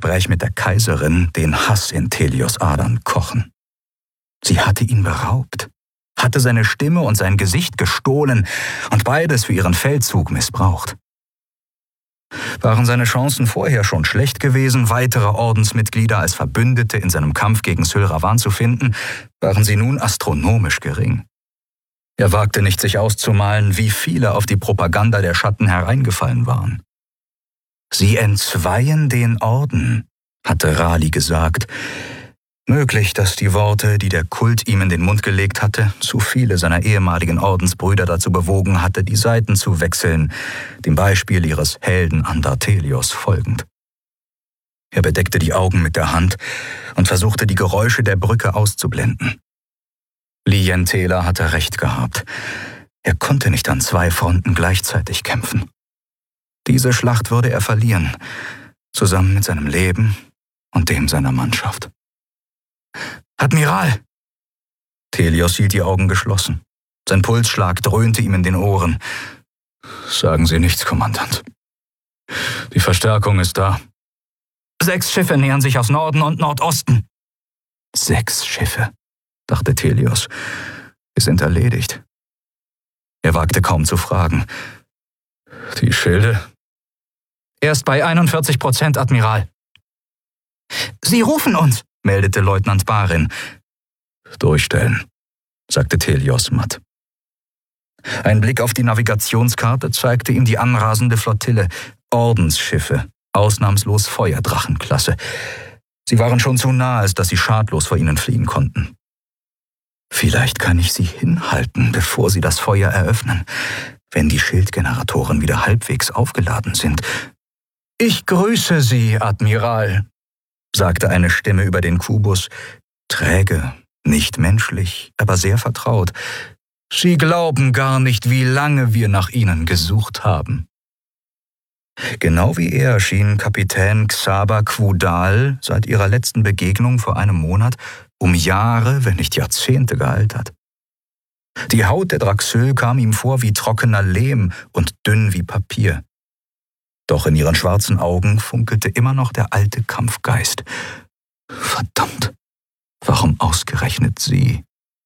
Gespräch mit der Kaiserin den Hass in Thelios Adern kochen. Sie hatte ihn beraubt, hatte seine Stimme und sein Gesicht gestohlen und beides für ihren Feldzug missbraucht. Waren seine Chancen vorher schon schlecht gewesen, weitere Ordensmitglieder als Verbündete in seinem Kampf gegen Sylravan zu finden, waren sie nun astronomisch gering. Er wagte nicht, sich auszumalen, wie viele auf die Propaganda der Schatten hereingefallen waren. »Sie entzweien den Orden«, hatte Rali gesagt. Möglich, dass die Worte, die der Kult ihm in den Mund gelegt hatte, zu viele seiner ehemaligen Ordensbrüder dazu bewogen hatte, die Seiten zu wechseln, dem Beispiel ihres Helden Andartelios folgend. Er bedeckte die Augen mit der Hand und versuchte, die Geräusche der Brücke auszublenden. Lientela hatte recht gehabt. Er konnte nicht an 2 Fronten gleichzeitig kämpfen. Diese Schlacht würde er verlieren, zusammen mit seinem Leben und dem seiner Mannschaft. »Admiral!« Thelios hielt die Augen geschlossen. Sein Pulsschlag dröhnte ihm in den Ohren. »Sagen Sie nichts, Kommandant. Die Verstärkung ist da.« 6 Schiffe nähern sich aus Norden und Nordosten. 6 Schiffe, dachte Thelios. Wir sind erledigt. Er wagte kaum zu fragen. »Die Schilde?« »Erst bei 41%, Admiral.« »Sie rufen uns«, meldete Leutnant Barin. »Durchstellen«, sagte Thelios matt. Ein Blick auf die Navigationskarte zeigte ihm die anrasende Flottille, Ordensschiffe, ausnahmslos Feuerdrachenklasse. Sie waren schon zu nah, als dass sie schadlos vor ihnen fliehen konnten. »Vielleicht kann ich sie hinhalten, bevor sie das Feuer eröffnen, wenn die Schildgeneratoren wieder halbwegs aufgeladen sind.« »Ich grüße Sie, Admiral«, sagte eine Stimme über den Kubus, träge, nicht menschlich, aber sehr vertraut. »Sie glauben gar nicht, wie lange wir nach Ihnen gesucht haben.« Genau wie er schien Kapitän Xaba Quudal seit ihrer letzten Begegnung vor einem Monat um Jahre, wenn nicht Jahrzehnte gealtert. Die Haut der Draxöl kam ihm vor wie trockener Lehm und dünn wie Papier. Doch in ihren schwarzen Augen funkelte immer noch der alte Kampfgeist. Verdammt, warum ausgerechnet sie?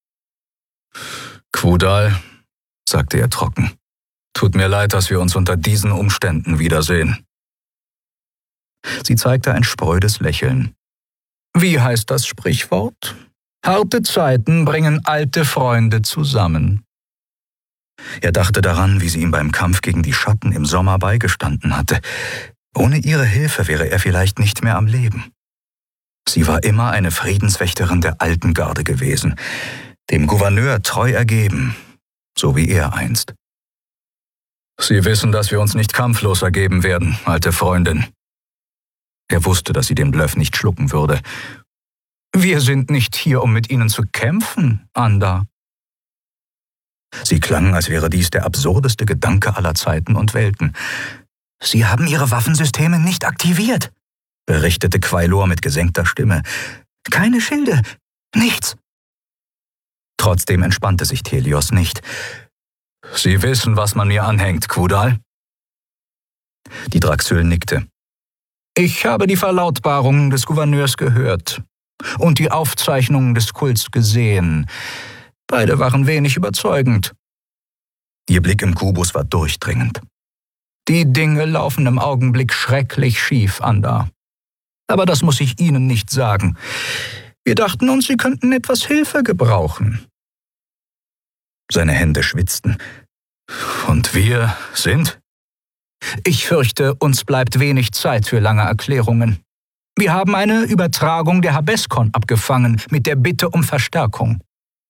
»Quudal«, sagte er trocken, »tut mir leid, dass wir uns unter diesen Umständen wiedersehen.« Sie zeigte ein sprödes Lächeln. »Wie heißt das Sprichwort? Harte Zeiten bringen alte Freunde zusammen.« Er dachte daran, wie sie ihm beim Kampf gegen die Schatten im Sommer beigestanden hatte. Ohne ihre Hilfe wäre er vielleicht nicht mehr am Leben. Sie war immer eine Friedenswächterin der alten Garde gewesen, dem Gouverneur treu ergeben, so wie er einst. »Sie wissen, dass wir uns nicht kampflos ergeben werden, alte Freundin.« Er wusste, dass sie den Bluff nicht schlucken würde. »Wir sind nicht hier, um mit Ihnen zu kämpfen, Anda.« Sie klang, als wäre dies der absurdeste Gedanke aller Zeiten und Welten. »Sie haben Ihre Waffensysteme nicht aktiviert«, berichtete Quailor mit gesenkter Stimme. »Keine Schilde, nichts.« Trotzdem entspannte sich Thelios nicht. »Sie wissen, was man mir anhängt, Quudal?« Die Draxöl nickte. »Ich habe die Verlautbarungen des Gouverneurs gehört und die Aufzeichnungen des Kults gesehen. Beide waren wenig überzeugend.« Ihr Blick im Kubus war durchdringend. »Die Dinge laufen im Augenblick schrecklich schief, Anda. Aber das muss ich Ihnen nicht sagen. Wir dachten uns, Sie könnten etwas Hilfe gebrauchen.« Seine Hände schwitzten. »Und wir sind?« »Ich fürchte, uns bleibt wenig Zeit für lange Erklärungen. Wir haben eine Übertragung der Habeskon abgefangen mit der Bitte um Verstärkung.«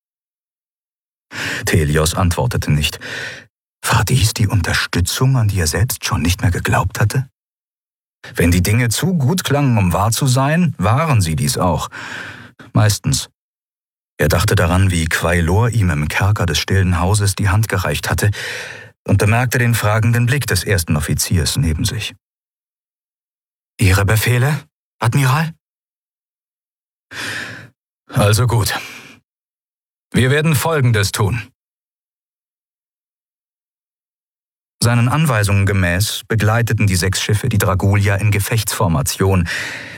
Thelios antwortete nicht. War dies die Unterstützung, an die er selbst schon nicht mehr geglaubt hatte? Wenn die Dinge zu gut klangen, um wahr zu sein, waren sie dies auch. Meistens. Er dachte daran, wie Quailor ihm im Kerker des stillen Hauses die Hand gereicht hatte und bemerkte den fragenden Blick des ersten Offiziers neben sich. »Ihre Befehle, Admiral?« »Also gut. Wir werden Folgendes tun.« Seinen Anweisungen gemäß begleiteten die 6 Schiffe die Dragulia in Gefechtsformation,